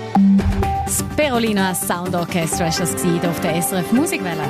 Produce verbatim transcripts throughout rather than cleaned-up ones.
Das Perolina Sound Orchestra war das hier auf der S R F Musikwelle.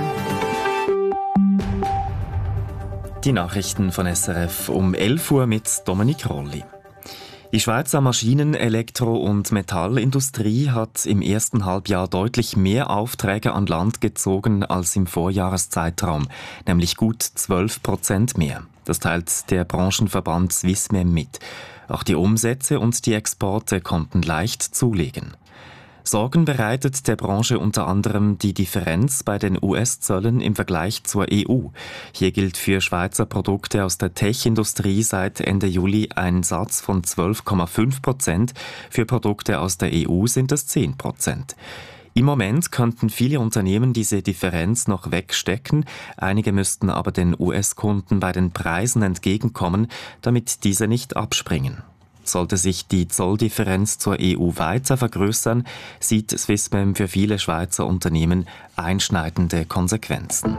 Die Nachrichten von S R F um elf Uhr mit Dominik Rolli. Die Schweizer Maschinen-, Elektro- und Metallindustrie hat im ersten Halbjahr deutlich mehr Aufträge an Land gezogen als im Vorjahreszeitraum, nämlich gut zwölf Prozent mehr. Das teilt der Branchenverband Swissmem mit. Auch die Umsätze und die Exporte konnten leicht zulegen. Sorgen bereitet der Branche unter anderem die Differenz bei den U S-Zöllen im Vergleich zur E U. Hier gilt für Schweizer Produkte aus der Tech-Industrie seit Ende Juli ein Satz von zwölf Komma fünf Prozent. Für Produkte aus der E U sind es zehn Prozent. Im Moment könnten viele Unternehmen diese Differenz noch wegstecken. Einige müssten aber den U S-Kunden bei den Preisen entgegenkommen, damit diese nicht abspringen. Sollte sich die Zolldifferenz zur E U weiter vergrößern, sieht Swissmem für viele Schweizer Unternehmen einschneidende Konsequenzen.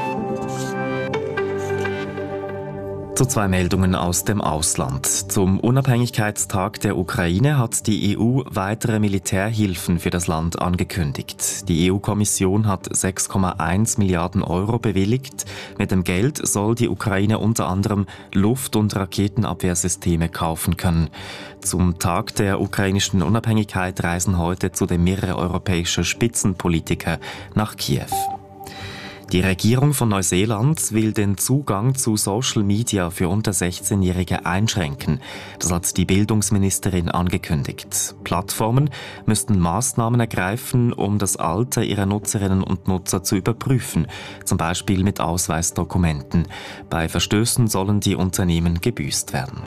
Zu zwei Meldungen aus dem Ausland. Zum Unabhängigkeitstag der Ukraine hat die E U weitere Militärhilfen für das Land angekündigt. Die E U-Kommission hat sechs Komma eins Milliarden Euro bewilligt. Mit dem Geld soll die Ukraine unter anderem Luft- und Raketenabwehrsysteme kaufen können. Zum Tag der ukrainischen Unabhängigkeit reisen heute zudem mehrere europäische Spitzenpolitiker nach Kiew. Die Regierung von Neuseeland will den Zugang zu Social Media für unter sechzehnjährige einschränken. Das hat die Bildungsministerin angekündigt. Plattformen müssten Maßnahmen ergreifen, um das Alter ihrer Nutzerinnen und Nutzer zu überprüfen, zum Beispiel mit Ausweisdokumenten. Bei Verstößen sollen die Unternehmen gebüßt werden.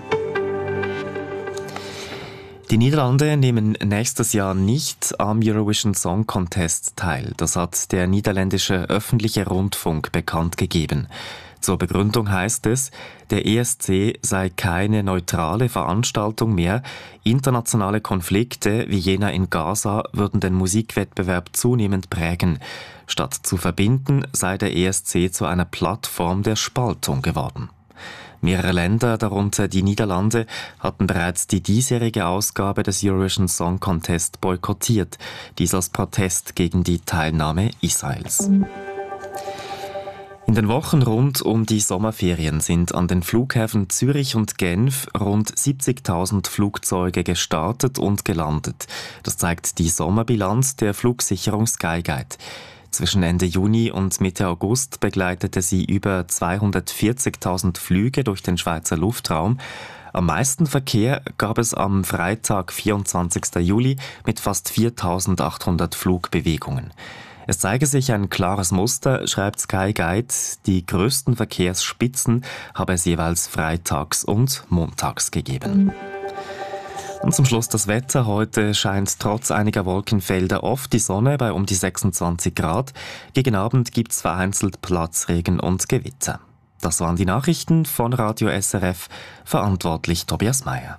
Die Niederlande nehmen nächstes Jahr nicht am Eurovision Song Contest teil. Das hat der niederländische öffentliche Rundfunk bekannt gegeben. Zur Begründung heißt es, der E S C sei keine neutrale Veranstaltung mehr. Internationale Konflikte wie jener in Gaza würden den Musikwettbewerb zunehmend prägen. Statt zu verbinden, sei der E S C zu einer Plattform der Spaltung geworden. Mehrere Länder, darunter die Niederlande, hatten bereits die diesjährige Ausgabe des Eurovision Song Contest boykottiert, dies als Protest gegen die Teilnahme Israels. In den Wochen rund um die Sommerferien sind an den Flughäfen Zürich und Genf rund siebzigtausend Flugzeuge gestartet und gelandet. Das zeigt die Sommerbilanz der Flugsicherung Skyguide. Zwischen Ende Juni und Mitte August begleitete sie über zweihundertvierzigtausend Flüge durch den Schweizer Luftraum. Am meisten Verkehr gab es am Freitag, vierundzwanzigsten Juli, mit fast viertausendachthundert Flugbewegungen. Es zeige sich ein klares Muster, schreibt Skyguide. Die größten Verkehrsspitzen habe es jeweils freitags und montags gegeben. Und zum Schluss das Wetter. Heute scheint trotz einiger Wolkenfelder oft die Sonne bei um die sechsundzwanzig Grad. Gegen Abend gibt es vereinzelt Platzregen und Gewitter. Das waren die Nachrichten von Radio S R F. Verantwortlich Tobias Meyer.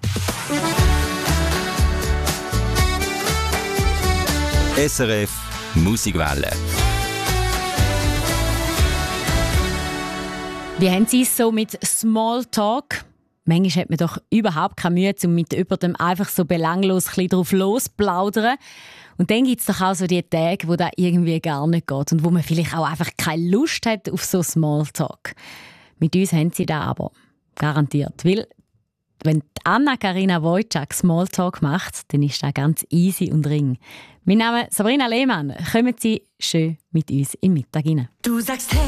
S R F Musikwelle. Wie haben Sie es so mit Smalltalk? Manchmal hat man doch überhaupt keine Mühe, um mit jemandem einfach so belanglos ein bisschen drauf losplaudern. Und dann gibt es doch auch so die Tage, wo das irgendwie gar nicht geht und wo man vielleicht auch einfach keine Lust hat auf so Smalltalk. Mit uns haben sie das aber. Garantiert. Weil, wenn Anna-Karina Wojcik Smalltalk macht, dann ist das ganz easy und ring. Mein Name ist Sabrina Lehmann. Kommen Sie schön mit uns in den Mittag rein. Du sagst hey.